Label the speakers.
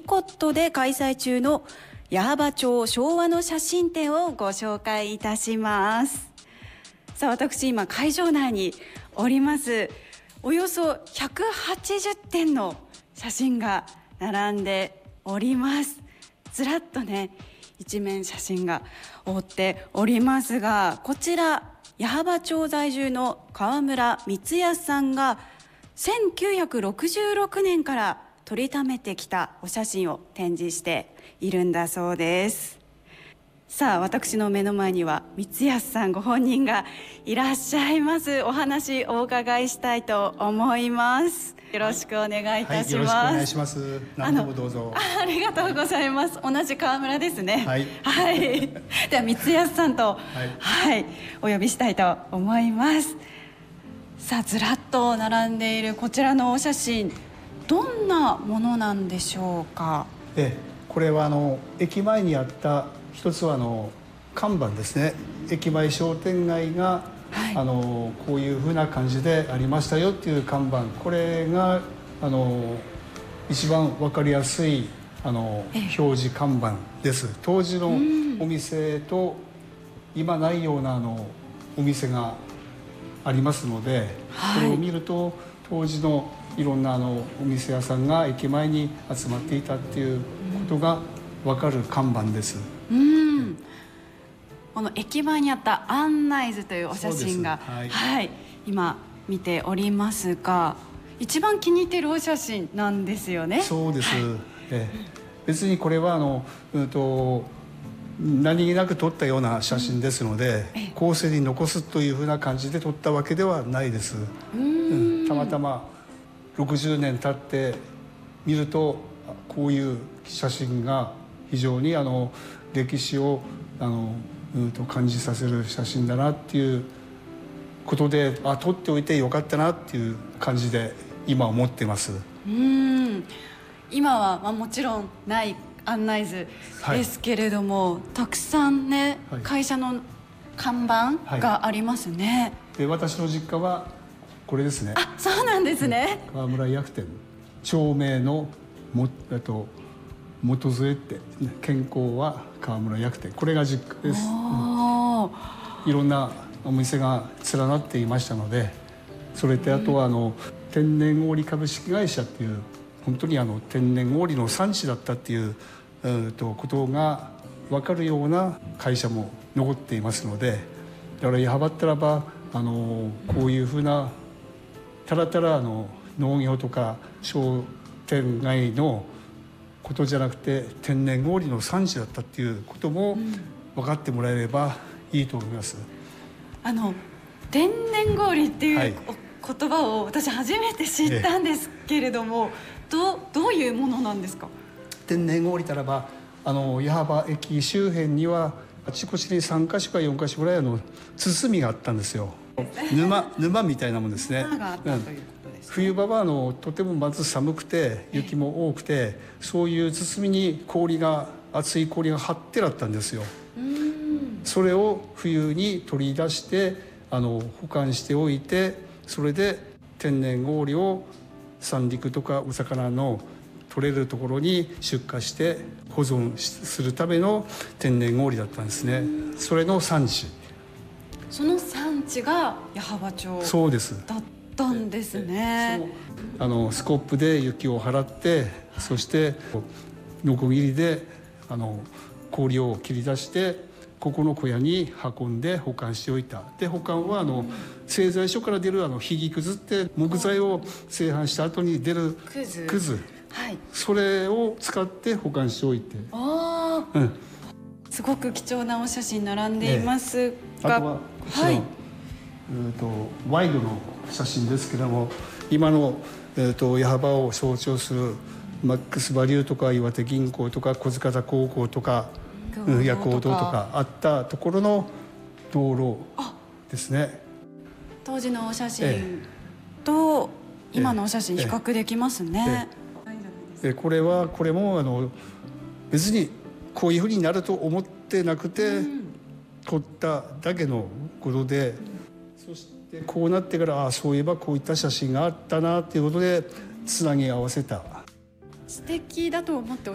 Speaker 1: コットで開催中の矢巾町昭和の写真展をご紹介いたします。さあ、私今会場内におります。およそ180点の写真が並んでおります。ずらっとね、一面写真が覆っておりますが、こちら矢巾町在住の川村光康さんが1966年から撮りためてきたお写真を展示しているんだそうです。さあ、私の目の前には光康さんご本人がいらっしゃいます。お話お伺いしたいと思います。よろしくお願いいたします。
Speaker 2: よろしくお願いします。何度もどうぞ。
Speaker 1: ありがとうございます。同じ川村ですね。
Speaker 2: はい。
Speaker 1: はい。では光康さんと、はい、お呼びしたいと思います。さあ、ずらっと並んでいるこちらのお写真、どんなものなんでしょうか。
Speaker 2: これは駅前にあった一つは看板ですね。駅前商店街が、こういうふうな感じでありましたよっていう看板、これが一番分かりやすい表示看板です。当時のお店と今ないようなお店がありますので、これを見ると当時のいろんなお店屋さんが駅前に集まっていたっていうことが分かる看板です。
Speaker 1: この駅前にあった案内図というお写真が、今見ておりますが、一番気に入っているお写真なんですよね。
Speaker 2: そうです。別にこれは何気なく撮ったような写真ですので、後世に残すというふうな感じで撮ったわけではないです。たまたま60年経って見ると、こういう写真が非常に歴史を感じさせる写真だなっていうことで、撮っておいてよかったなっていう感じで今思ってます。
Speaker 1: 今はもちろんない案内図ですけれども、たくさんね、会社の看板がありますね。
Speaker 2: で、私の実家はこれですね。
Speaker 1: そうなんですね。
Speaker 2: 川村薬店、町名の元添って、健康は川村薬店、これが実家です。いろんなお店が連なっていましたので、それとあとは天然氷株式会社っていう、本当に天然氷の産地だったっていうことが分かるような会社も残っていますので、だから矢巾ったらばこういうふうなたらたら農業とか商店街のことじゃなくて、天然氷の産地だったっていうことも分かってもらえればいいと思います。
Speaker 1: 天然氷っていう言葉を私初めて知ったんですけれども、どういうものなんですか。
Speaker 2: 天然氷たらば矢巾駅周辺にはあちこちに3か所か4か所ぐらい堤があったんですよ。沼みたいなもんですね。冬場はとてもまず寒くて雪も多くて、そういう堤に厚い氷が張ってあったんですよ。それを冬に取り出して保管しておいて、それで天然氷を三陸とかお魚の取れるところに出荷して保存するための天然氷だったんですね。それの産地、
Speaker 1: その産地が矢巾町
Speaker 2: そうです
Speaker 1: だったんですね。
Speaker 2: スコップで雪を払って、そしてノコギリで氷を切り出して、ここの小屋に運んで保管しておいた。で、保管は製材所から出るひぎくずって木材を製版した後に出るくず、それを使って保管しておいて。
Speaker 1: すごく貴重なお写真並んでいますが、
Speaker 2: あとはこちら、ワイドの写真ですけども、今の矢巾を象徴するマックスバリューとか岩手銀行とか小塚田高校とか夜行堂とかあったところの道路ですね。
Speaker 1: 当時のお写真と今のお写真比較できますね。
Speaker 2: これも別にこういうふうになると思ってなくて撮っただけのことで、そしてこうなってからそういえばこういった写真があったなっていうことでつなぎ合わせた。
Speaker 1: 素敵だと思って